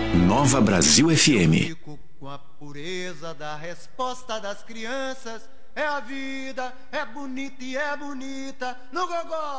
Nova Brasil FM. Fico com a pureza da resposta das crianças. É a vida, é bonita e é bonita no gogó.